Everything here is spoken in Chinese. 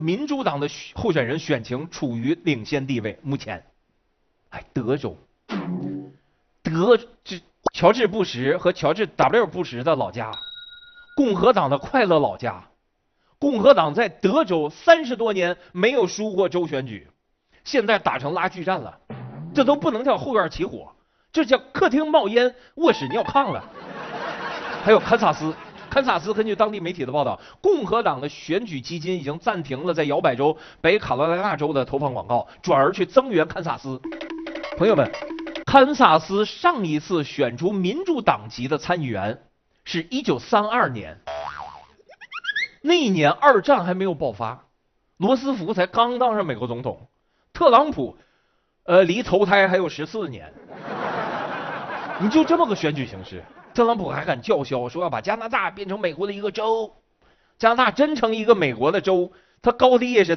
民主党的候选人选情处于领先地位。目前，德州，乔治·布什和乔治 ·W. 布什的老家，共和党的快乐老家。共和党在德州30多年没有输过州选举，现在打成拉锯战了，这都不能叫后院起火，这叫客厅冒烟，卧室尿炕了。还有堪萨斯，根据当地媒体的报道，共和党的选举基金已经暂停了在摇摆州北卡罗来纳州的投放广告，转而去增援堪萨斯。朋友们，堪萨斯上一次选出民主党籍的参议员是1932年，那一年二战还没有爆发，罗斯福才刚当上美国总统，特朗普离投胎还有14年。你就这么个选举形式，特朗普还敢叫嚣说要把加拿大变成美国的一个州，加拿大真成一个美国的州，它高低也是